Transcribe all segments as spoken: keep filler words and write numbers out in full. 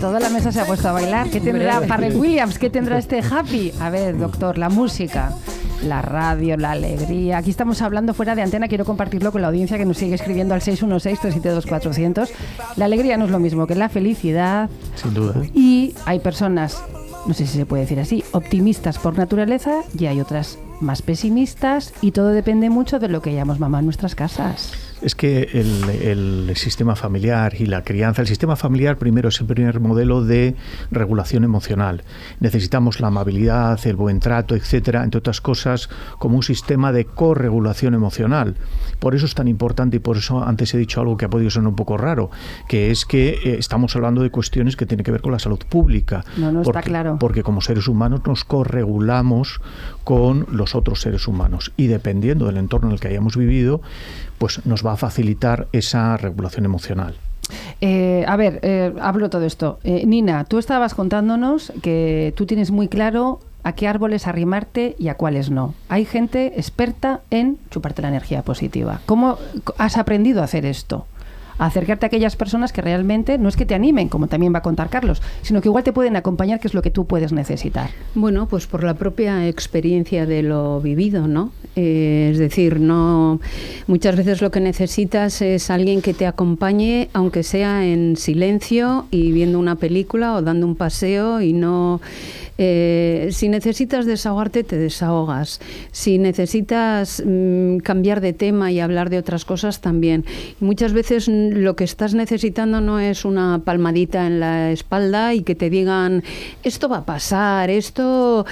toda la mesa se ha puesto a bailar. ¿Qué tendrá Pharrell Williams? ¿Qué tendrá este Happy? A ver, doctor, la música, la radio, la alegría. Aquí estamos hablando fuera de antena. Quiero compartirlo con la audiencia que nos sigue escribiendo al seis uno seis, tres siete dos, cuatro cero cero. La alegría no es lo mismo que la felicidad. Sin duda. Y hay personas, no sé si se puede decir así, optimistas por naturaleza, y hay otras más pesimistas, y todo depende mucho de lo que llamamos mamá en nuestras casas. Es que el, el sistema familiar y la crianza, el sistema familiar primero es el primer modelo de regulación emocional. Necesitamos la amabilidad, el buen trato, etcétera, entre otras cosas, como un sistema de corregulación emocional. Por eso es tan importante, y por eso antes he dicho algo que ha podido sonar un poco raro, que es que eh, estamos hablando de cuestiones que tienen que ver con la salud pública. No, no porque, está claro. Porque como seres humanos nos corregulamos con los otros seres humanos, y dependiendo del entorno en el que hayamos vivido, pues nos va a facilitar esa regulación emocional. Eh, a ver, eh, hablo todo esto. Eh, Nina, tú estabas contándonos que tú tienes muy claro a qué árboles arrimarte y a cuáles no. Hay gente experta en chuparte la energía positiva. ¿Cómo has aprendido a hacer esto? A acercarte a aquellas personas que realmente no es que te animen, como también va a contar Carlos, sino que igual te pueden acompañar, que es lo que tú puedes necesitar. Bueno, pues por la propia experiencia de lo vivido, ¿no? Eh, es decir, no muchas veces lo que necesitas es alguien que te acompañe, aunque sea en silencio y viendo una película o dando un paseo, y no... Eh, si necesitas desahogarte, te desahogas. Si necesitas mmm, cambiar de tema y hablar de otras cosas, también. Y muchas veces lo que estás necesitando no es una palmadita en la espalda y que te digan, esto va a pasar, esto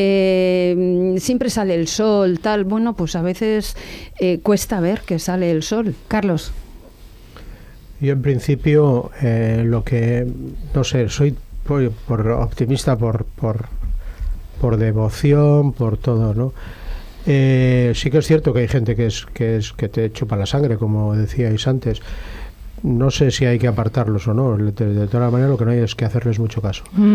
eh, siempre sale el sol, tal. Bueno, pues a veces eh, cuesta ver que sale el sol. Carlos. Yo en principio eh, lo que, no sé, soy por, por optimista por, por, por devoción, por todo, ¿no? Eh, sí que es cierto que hay gente que es, que es que te chupa la sangre, como decíais antes. No sé si hay que apartarlos o no. De, de todas maneras, lo que no hay es que hacerles mucho caso. Mm.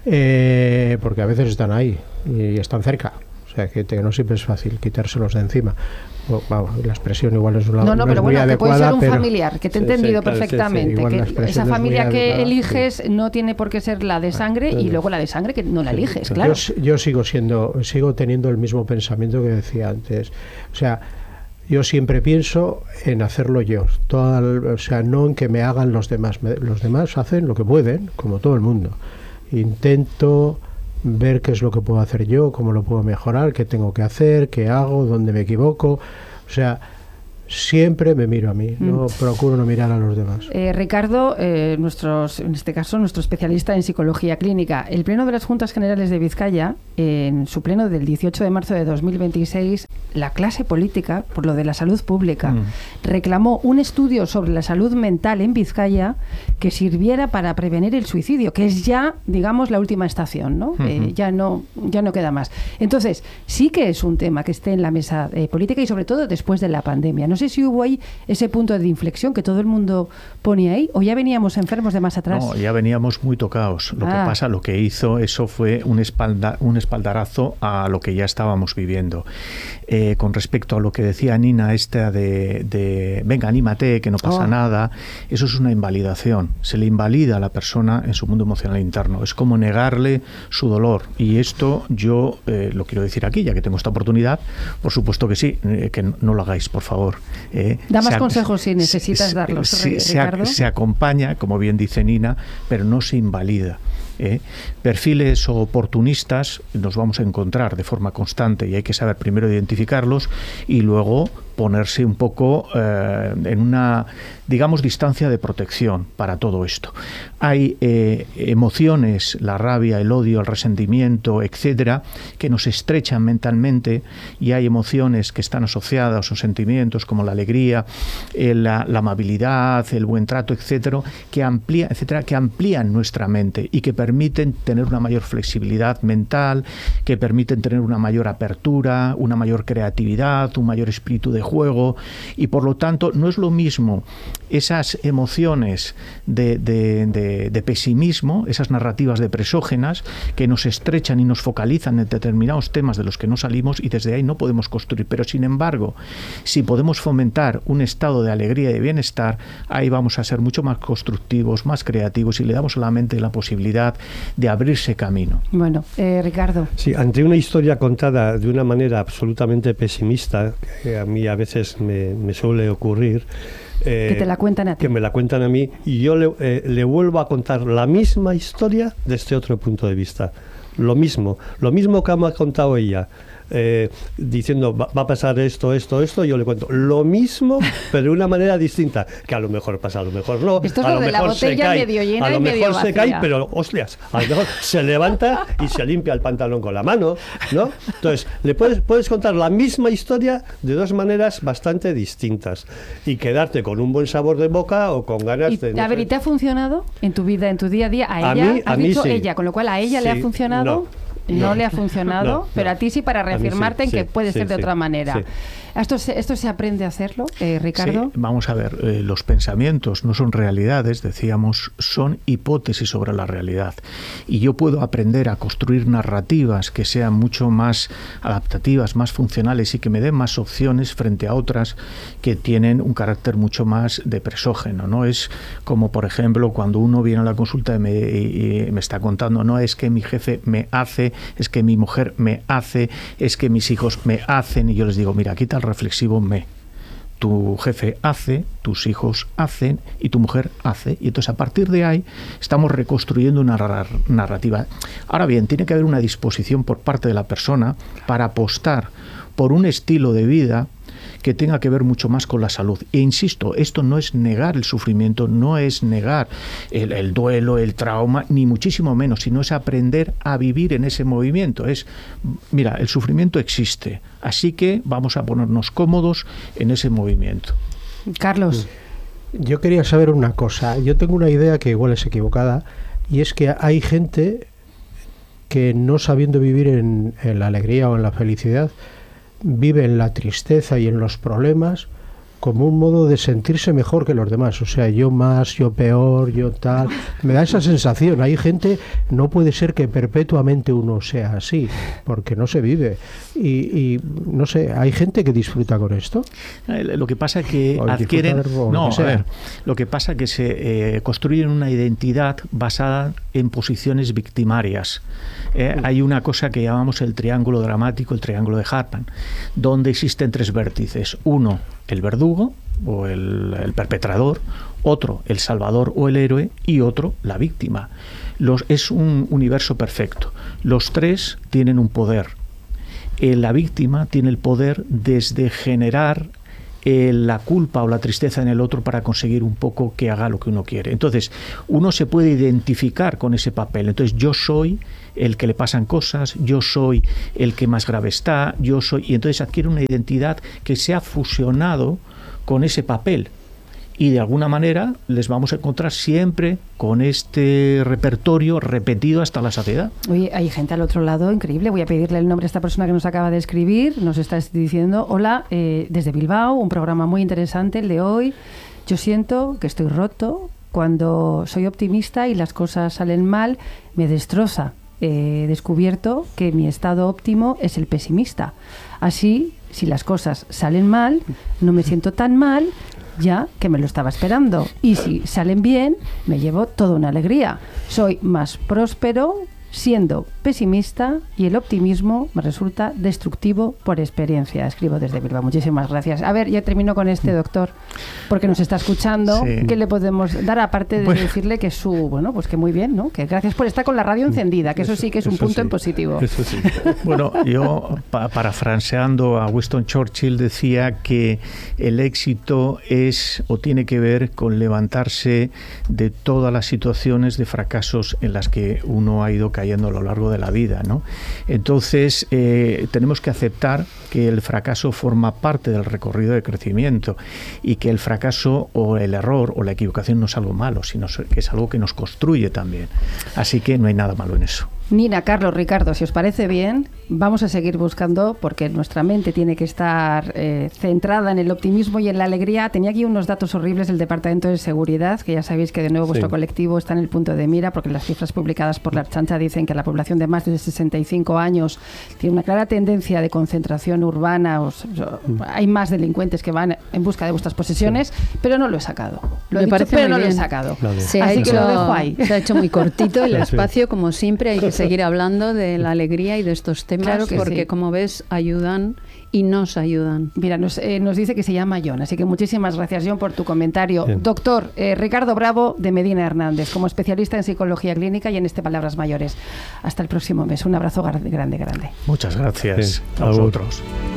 Eh, porque a veces están ahí y están cerca. O sea, que, te, no siempre es fácil quitárselos de encima. O, bueno, la expresión igual es una, no, no, no pero es bueno, muy que adecuada, puede ser un pero, familiar, que te he sí, entendido sí, claro, perfectamente. sí, sí, que esa familia que adecuada, eliges sí. no tiene por qué ser la de sangre, y luego la de sangre que no la eliges, sí, claro. Yo, yo sigo siendo, sigo teniendo el mismo pensamiento que decía antes. O sea, yo siempre pienso en hacerlo yo, toda, o sea, no en que me hagan los demás. Los demás hacen lo que pueden, como todo el mundo. Intento ver qué es lo que puedo hacer yo, cómo lo puedo mejorar, qué tengo que hacer, qué hago, dónde me equivoco. O sea, siempre me miro a mí, no mm. procuro no mirar a los demás. Eh, Ricardo, eh, nuestros, en este caso nuestro especialista en psicología clínica, el Pleno de las Juntas Generales de Vizcaya, eh, en su pleno del dieciocho de marzo de dos mil veintiséis, la clase política, por lo de la salud pública, mm. reclamó un estudio sobre la salud mental en Vizcaya que sirviera para prevenir el suicidio, que es ya, digamos, la última estación, ¿no? Mm-hmm. Eh, ya no, ya no queda más. Entonces, sí que es un tema que esté en la mesa eh, política, y sobre todo después de la pandemia. No sé si hubo ahí ese punto de inflexión que todo el mundo pone ahí, o ya veníamos enfermos de más atrás. No, ya veníamos muy tocados. Lo ah. que pasa, lo que hizo eso fue un, espalda, un espaldarazo a lo que ya estábamos viviendo. Eh, con respecto a lo que decía Nina, esta de, de venga, anímate, que no pasa oh. nada, eso es una invalidación. Se le invalida a la persona en su mundo emocional interno. Es como negarle su dolor. Y esto yo eh, lo quiero decir aquí, ya que tengo esta oportunidad. Por supuesto que sí, eh, que no lo hagáis, por favor. Eh, da más se, consejos si necesitas se, darlos, se, Ricardo. Se, se acompaña, como bien dice Nina, pero no se invalida. Eh, perfiles oportunistas nos vamos a encontrar de forma constante, y hay que saber primero identificarlos y luego ponerse un poco eh, en una, digamos, distancia de protección para todo esto. Hay eh, emociones, la rabia, el odio, el resentimiento, etcétera, que nos estrechan mentalmente, y hay emociones que están asociadas o sentimientos como la alegría, eh, la, la amabilidad, el buen trato, etcétera, que amplía, etcétera, que amplían nuestra mente y que permiten tener una mayor flexibilidad mental, que permiten tener una mayor apertura, una mayor creatividad, un mayor espíritu de juego, y por lo tanto no es lo mismo esas emociones de, de, de, de pesimismo, esas narrativas depresógenas que nos estrechan y nos focalizan en determinados temas de los que no salimos, y desde ahí no podemos construir. Pero sin embargo, si podemos fomentar un estado de alegría y de bienestar, ahí vamos a ser mucho más constructivos, más creativos, y le damos a la mente la posibilidad de abrirse camino. Bueno, eh, Ricardo. Sí, ante una historia contada de una manera absolutamente pesimista, que a mí a veces me, me suele ocurrir, Eh, que te la cuentan a ti. Que me la cuentan a mí, y yo le, eh, le vuelvo a contar la misma historia desde otro punto de vista. Lo mismo, lo mismo que me ha contado ella. Eh, diciendo va, va a pasar esto, esto, esto, yo le cuento lo mismo, pero de una manera distinta, que a lo mejor pasa, a lo mejor no. Esto es a lo lo de mejor la botella se cae, medio llena a lo y medio mejor se vacía. cae, pero hostias, a lo mejor se levanta y se limpia el pantalón con la mano, ¿no? Entonces, le puedes, puedes contar la misma historia de dos maneras bastante distintas y quedarte con un buen sabor de boca o con ganas y, de... No a ver, sé. ¿y te ha funcionado en tu vida, en tu día a día? A, A ella, mí- has a mí dicho sí. ella, con lo cual a ella le Sí, ha funcionado. no. No, No. le ha funcionado, No, pero no. a ti sí, para A mí sí, reafirmarte en sí, que puede sí, ser de sí, otra manera. sí. ¿Esto se, ¿Esto se aprende a hacerlo, eh, Ricardo? Sí, vamos a ver, eh, los pensamientos no son realidades, decíamos, son hipótesis sobre la realidad. Y yo puedo aprender a construir narrativas que sean mucho más adaptativas, más funcionales, y que me den más opciones frente a otras que tienen un carácter mucho más depresógeno, ¿no? Es como, por ejemplo, cuando uno viene a la consulta y me, y, y me está contando, no es que mi jefe me hace, es que mi mujer me hace, es que mis hijos me hacen, y yo les digo, mira, quita el reflexivo me. Tu jefe hace, tus hijos hacen y tu mujer hace. Y entonces a partir de ahí estamos reconstruyendo una narrativa. Ahora bien, tiene que haber una disposición por parte de la persona para apostar por un estilo de vida que tenga que ver mucho más con la salud. E insisto, esto no es negar el sufrimiento, no es negar el, el duelo, el trauma, ni muchísimo menos, sino es aprender a vivir en ese movimiento. Es, mira, el sufrimiento existe, así que vamos a ponernos cómodos en ese movimiento. Carlos. Yo quería saber una cosa. Yo tengo una idea que igual es equivocada, y es que hay gente que, no sabiendo vivir en, en la alegría o en la felicidad, vive en la tristeza y en los problemas como un modo de sentirse mejor que los demás. O sea, yo más, yo peor, yo tal. Me da esa sensación. Hay gente, no puede ser que perpetuamente uno sea así, porque no se vive. Y, y no sé, hay gente que disfruta con esto. Lo que pasa es que O adquieren... disfrutar, o lo No, que sea. a ver, lo que pasa es que se eh, construyen una identidad basada en posiciones victimarias. Eh, hay una cosa que llamamos el triángulo dramático, el triángulo de Hartman, donde existen tres vértices. Uno, el verdugo o el, el perpetrador; otro, el salvador o el héroe; y otro, la víctima. Los, es un universo perfecto. Los tres tienen un poder. Eh, la víctima tiene el poder desde generar eh, la culpa o la tristeza en el otro para conseguir un poco que haga lo que uno quiere. Entonces, uno se puede identificar con ese papel. Entonces, yo soy el que le pasan cosas, yo soy el que más grave está, yo soy... Y entonces adquiere una identidad que se ha fusionado con ese papel. Y de alguna manera les vamos a encontrar siempre con este repertorio repetido hasta la saciedad. Oye, hay gente al otro lado increíble. Voy a pedirle el nombre a esta persona que nos acaba de escribir. Nos está diciendo, hola, eh, desde Bilbao, un programa muy interesante el de hoy. Yo siento que estoy roto. Cuando soy optimista y las cosas salen mal, me destroza. He descubierto que mi estado óptimo es el pesimista. Así, si las cosas salen mal, no me siento tan mal, ya que me lo estaba esperando. Y si salen bien, me llevo toda una alegría. Soy más próspero siendo pesimista, y el optimismo me resulta destructivo por experiencia. Escribo desde Bilbao. Muchísimas gracias. A ver, ya termino con este doctor, porque nos está escuchando. Sí. ¿Qué le podemos dar, aparte de Bueno. decirle que su, bueno, pues que muy bien, ¿no? Que gracias por estar con la radio encendida, que eso sí que es un Eso punto sí. en positivo. Eso sí. Bueno, yo pa parafraseando a Winston Churchill decía que el éxito es o tiene que ver con levantarse de todas las situaciones de fracasos en las que uno ha ido cayendo a lo largo de la vida, ¿no? Entonces eh, tenemos que aceptar que el fracaso forma parte del recorrido de crecimiento, y que el fracaso o el error o la equivocación no es algo malo, sino que es algo que nos construye también. Así que no hay nada malo en eso. Nina, Carlos, Ricardo, si os parece bien, vamos a seguir buscando, porque nuestra mente tiene que estar eh, centrada en el optimismo y en la alegría. Tenía aquí unos datos horribles del Departamento de Seguridad, que ya sabéis que de nuevo vuestro Sí. colectivo está en el punto de mira, porque las cifras publicadas por la Ertzaintza dicen que la población de más de sesenta y cinco años tiene una clara tendencia de concentración urbana. Os, o, Mm. hay más delincuentes que van en busca de vuestras posesiones, pero no lo he sacado. Lo he Me dicho, parece pero muy no lo he bien. sacado. Vale. Se ha, Así hecho, que lo dejo ahí. se ha hecho muy cortito el Sí. espacio, como siempre. Hay que seguir hablando de la alegría y de estos temas, Claro que porque sí. como ves, ayudan y nos ayudan. Mira, nos, eh, nos dice que se llama John, así que muchísimas gracias, John, por tu comentario. Bien. Doctor eh, Ricardo Bravo de Medina Hernández, como especialista en psicología clínica y en este Palabras Mayores. Hasta el próximo mes. Un abrazo grande, grande, grande. Muchas gracias Sí. a Agur. vosotros.